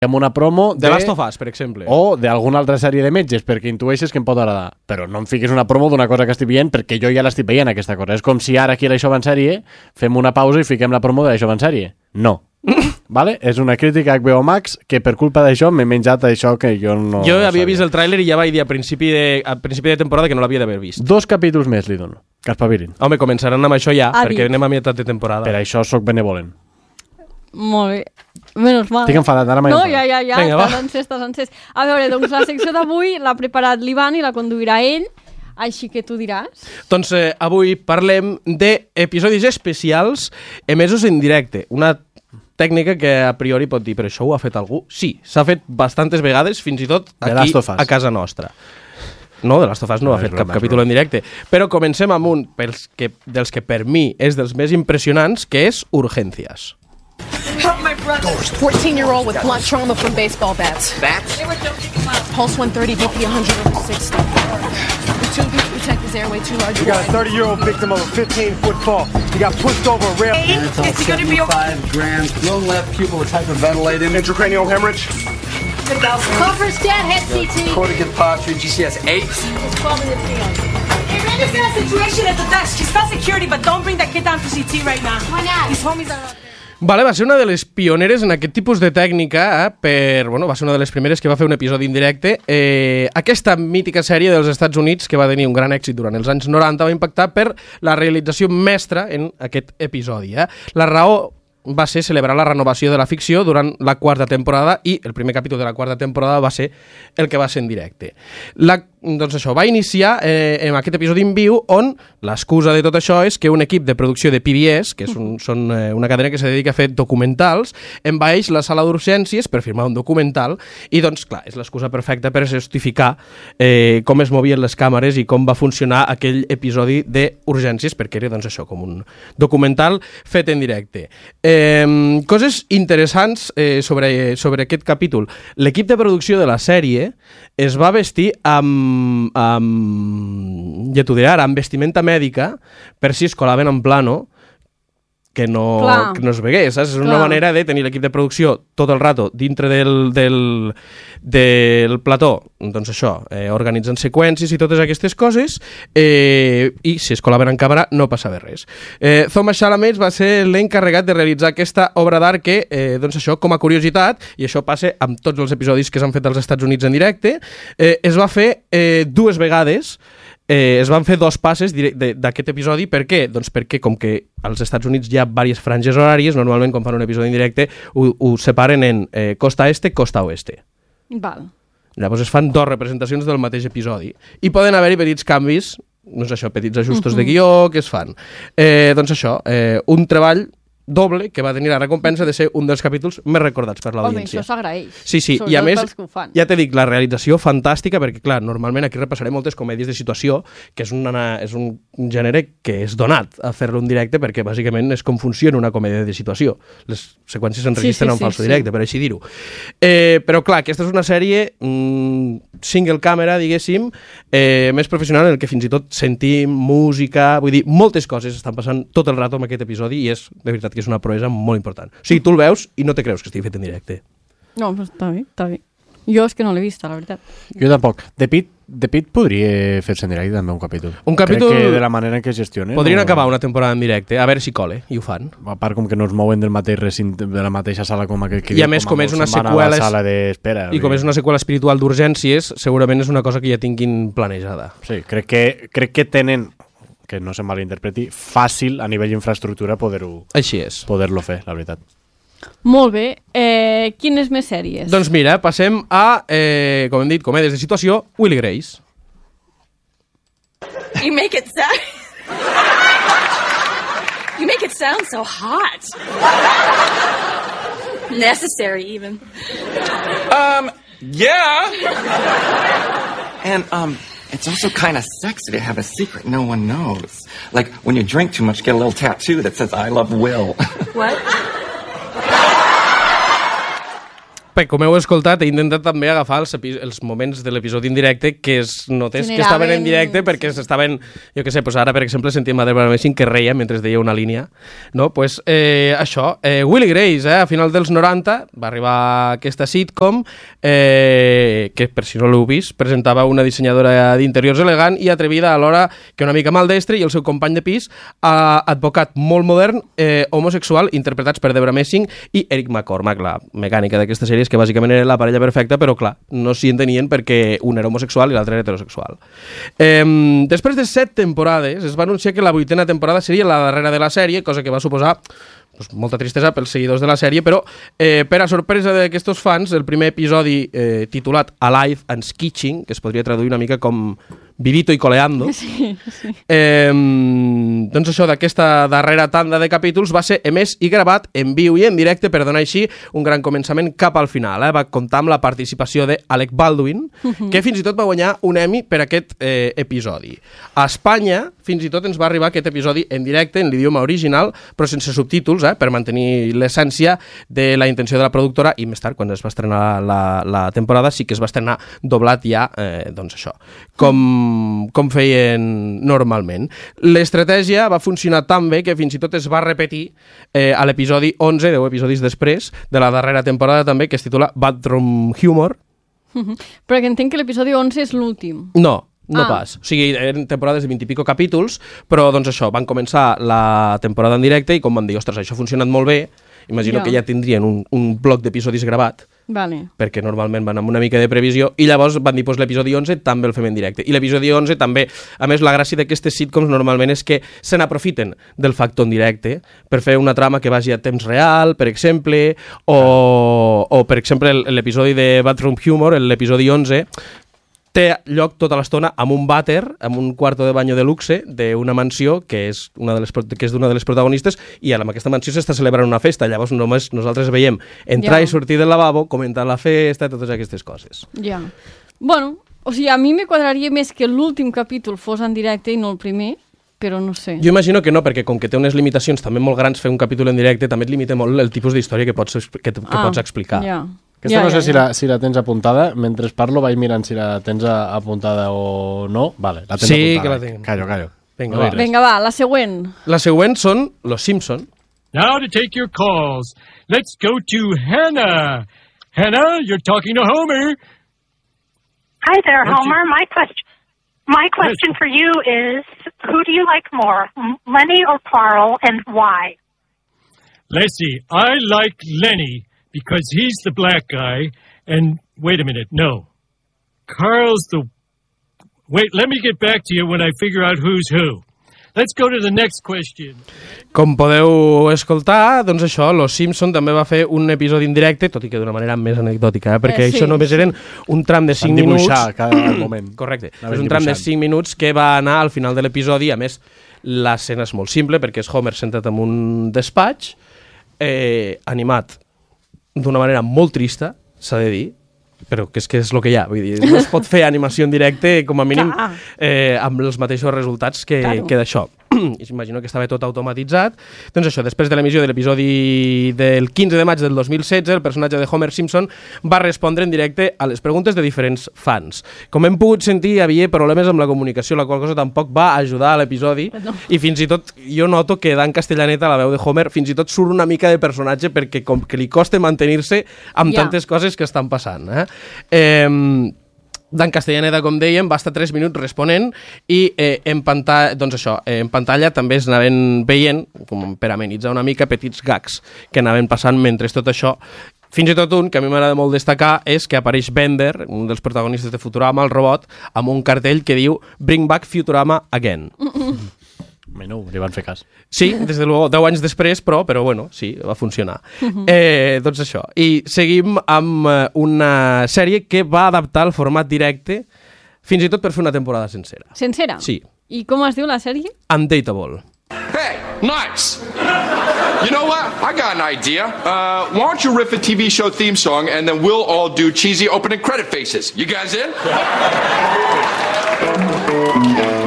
Fem una promo de Last of Us, per exemple. O d'alguna altra sèrie de metges, perquè intueixes que em pot agradar. Però no em fiquis una promo d'una cosa que estic veient, perquè jo ja l'estic veient, aquesta cosa. És com si ara aquí a l'Això va en sèrie fem una pausa i fiquem la promo de l'Això va en sèrie. No. Vale? És una crítica a HBO Max que per culpa d'això m'he menjat això que jo no... Jo havia vist el tràiler i ja vaig dir a principi de temporada que no l'havia d'haver vist. 2 capítols més li dono, que espavilin. Home, començaran amb això ja, perquè anem a meitat de temporada. Per això sóc benevolent. Molt bé. Menos mal. Estic enfadat, ara m'he enfadat. No, ja. Vinga, Estàs encès. A veure, doncs la secció d'avui l'ha preparat l'Ivan i la conduirà ell, així que tu diràs. Doncs avui parlem d'episodis especials emesos en directe. Una tècnica que a priori pot dir, però això ho ha fet algú? Sí, s'ha fet bastantes vegades, fins i tot aquí a casa nostra. No, de Last of Us no ha fet cap capítol en directe. Però comencem amb un dels que per mi és dels més impressionants, que és Urgències. Help my brother. 14-year-old with blunt trauma from baseball bats. Bats? Pulse 130, BP 160. The tube to protect his airway too large. We got a 30-year-old victim of a 15-foot fall. He got pushed over a rail. Is he going to be okay? 75 grams. Lone left pupil was hyperventilated. Intracranial hemorrhage. Call for a stat, head CT. Cortical posture, GCS 8. It's 12 in the field. Hey, Randy's got a situation at the desk. She's got security, but don't bring that kid down to CT right now. Why not? His homies are out there. Vale, va ser una de les pioneres en aquest tipus de tècnica, va ser una de les primeres que va fer un episodi en directe. Aquesta mítica sèrie dels Estats Units, que va tenir un gran èxit durant els anys 90, va impactar per la realització mestra en aquest episodi. La raó va ser celebrar la renovació de la ficció durant la 4ª temporada i el primer capítol de la 4ª temporada va ser el que va ser en directe. Doncs això, va iniciar en aquest episodi en viu on l'excusa de tot això és que un equip de producció de PBS, que són una cadena que se dedica a fer documentals, envaeix la sala d'urgències per filmar un documental i doncs, clar, és l'excusa perfecta per justificar com es movien les càmeres i com va funcionar aquell episodi d'urgències, perquè era doncs això, com un documental fet en directe. Coses interessants sobre aquest capítol. L'equip de producció de la sèrie es va vestir amb vestimenta mèdica per si es colaven en plano que no es vegués, saps? És una manera de tenir l'equip de producció tot el rato dintre del plató, doncs això, organitzant seqüències i totes aquestes coses, i si es colaven en càmera no passava res. Thomas Chalamet va ser l'encarregat de realitzar aquesta obra d'art que, doncs això, com a curiositat, i això passa amb tots els episodis que s'han fet als Estats Units en directe, es va fer 2 vegades. Es van fer 2 passes d'aquest episodi. Per què? Doncs perquè com que als Estats Units hi ha diverses franges horàries, normalment quan fan un episodi en directe ho separen en costa este, costa oeste. Val. Llavors es fan 2 representacions del mateix episodi i poden haver-hi petits canvis, no és això, petits ajustos de guió que es fan. Doncs això, un treball doble que va tenir la recompensa de ser un dels capítols més recordats per l'audiència. Home, això s'agraeix. Sí, i a més, ja t'he dit, la realització fantàstica, perquè clar, normalment aquí repassarem moltes comèdies de situació, que és un gènere que és donat a fer-lo en directe, perquè bàsicament és com funciona una comèdia de situació. Les seqüències s'enregistren en falso directe, per així dir-ho. Però clar, aquesta és una sèrie single camera, diguéssim, més professional, en el que fins i tot sentim música, vull dir, moltes coses estan passant tot el rato amb aquest episodi i és, de veritat, que és una proesa molt important. O sigui, tu el veus i no te creus que estigui fet en directe. No, però està bé, està bé. Jo és que no l'he vista, la veritat. Jo tampoc. De Pit podria fer-se en directe també un capítol. Crec que de la manera en què gestiona... Podrien acabar una temporada en directe, a veure si cole, i ho fan. A part com que no es mouen del mateix recinte, de la mateixa sala com aquell que I a més, com és una seqüela... I com és una seqüela espiritual d'urgències, segurament és una cosa que ja tinguin planejada. Sí, crec que tenen, que no se malinterpreti, fàcil a nivell d'infraestructura poder-lo fer, la veritat. Molt bé. Quines més sèries? Doncs mira, passem a, com hem dit, comèdies de situació, Will i Grace. You make it sound... You make it sound so hot. Necessary, even. Yeah. And, it's also kind of sexy to have a secret no one knows. Like, when you drink too much, you get a little tattoo that says, I love Will. What? com heu escoltat, he intentat també agafar els moments de l'episodi en directe que es notés que estaven en directe perquè s'estaven, jo què sé, doncs ara per exemple sentim a Deborah Messing que reia mentre deia una línia, no? Pues això, Will i Grace, a final dels 90 va arribar aquesta sitcom que per si no l'heu vist presentava una dissenyadora d'interiors elegant i atrevida alhora que una mica maldestre i el seu company de pis, advocat molt modern, homosexual, interpretats per Deborah Messing i Eric McCormack. La mecànica d'aquesta sèrie és que bàsicament era la parella perfecta, però clar, no s'hi entenien perquè un era homosexual i l'altre era heterosexual. Després de 7 temporades es va anunciar que la 8ª temporada seria la darrera de la sèrie, cosa que va suposar molta tristesa pels seguidors de la sèrie, però per a sorpresa d'aquests fans, el primer episodi titulat Alive and Skitching, que es podria traduir una mica com Vivito y Coleando, doncs això d'aquesta darrera tanda de capítols va ser emès i gravat en viu i en directe per donar així un gran començament cap al final. Va comptar amb la participació d'Alec Baldwin, que fins i tot va guanyar un Emmy per aquest episodi. A Espanya fins i tot ens va arribar aquest episodi en directe, en l'idioma original, però sense subtítols, per mantenir l'essència de la intenció de la productora, i més tard, quan es va estrenar la temporada, sí que es va estrenar doblat ja, doncs això, com feien normalment. L'estratègia va funcionar tan bé que fins i tot es va repetir a l'episodi 11, 10 episodis després, de la darrera temporada també, que es titula Bathroom Humor. Però que entenc que l'episodi 11 és l'últim. No pas. O sigui, eren temporades de 20 i pico capítols, però doncs això, van començar la temporada en directe i com van dir, ostres, això ha funcionat molt bé, imagino que ja tindrien un bloc d'episodis gravat, perquè normalment van amb una mica de previsió, i llavors van dir, l'episodi 11 també el fem en directe. I l'episodi 11 també, a més, la gràcia d'aquestes sitcoms normalment és que se n'aprofiten del factor en directe per fer una trama que vagi a temps real, per exemple, o per exemple, l'episodi de Bathroom Humor, l'episodi 11, té lloc tota l'estona amb un vàter, amb un quarto de bany de luxe d'una mansió que és d'una de les protagonistes, i amb aquesta mansió s'està celebrant una festa. Llavors només nosaltres veiem entrar i sortir del lavabo, comentar la festa i totes aquestes coses. Bueno, o sigui, a mi me quadraria més que l'últim capítol fos en directe i no el primer, però no sé. Jo imagino que no, perquè com que té unes limitacions també molt grans, fer un capítol en directe també et limita molt el tipus d'història que pots explicar. Aquesta no sé si la tens apuntada. Mentre parlo vaig mirant si la tens apuntada o no. Vale, la tens apuntada. Sí, que la tinc. Callo. Vinga, va, la següent. La següent són Los Simpson. Now to take your calls. Let's go to Hannah. Hannah, you're talking to Homer. Hi there, Homer. My question for you is, who do you like more, Lenny or Carl, and why? Let's see. I like Lenny because he's the black guy, and wait a minute, no. Carl's the... Wait, let me get back to you when I figure out who's who. Let's go to the next question. Com podeu escoltar, doncs això, Los Simpson també va fer un episodi en directe, tot i que d'una manera més anecdòtica, perquè això només eren un tram de 5 minuts. Van dibuixar cada moment. Correcte. És un tram de 5 minuts que va anar al final de l'episodi. A més, l'escena és molt simple, perquè és Homer sentat en un despatx, animat d'una manera molt trista, s'ha de dir, però que és el que hi ha. Vull dir, no es pot fer animació en directe, com a mínim, amb els mateixos resultats que d'això. Imagino que estava tot automatitzat. Doncs això, després de l'emissió de l'episodi del 15 de maig del 2016, el personatge de Homer Simpson va respondre en directe a les preguntes de diferents fans. Com hem pogut sentir, hi havia problemes amb la comunicació, la qual cosa tampoc va ajudar a l'episodi, i fins i tot jo noto que Dan Castellaneta, la veu de Homer, fins i tot surt una mica de personatge perquè com que li costa mantenir-se amb tantes coses que estan passant. Dan Castellaneta, com dèiem, va estar 3 minuts responent i en pantalla també es anaven veient, com per amenitzar una mica, petits gags que anaven passant mentre tot això. Fins i tot un que a mi m'agrada molt destacar és que apareix Bender, un dels protagonistes de Futurama, el robot, amb un cartell que diu Bring back Futurama again. Bueno, li van fer cas. Sí, des de luego, 10 anys després, però bueno, sí, va funcionar. Doncs això. I seguim amb una sèrie que va adaptar el format directe fins i tot per fer una temporada sencera. Sencera? Sí. I com es diu la sèrie? Undateable. Hey, nice! You know what? I got an idea. Why don't you riff a TV show theme song and then we'll all do cheesy opening credit faces. You guys in?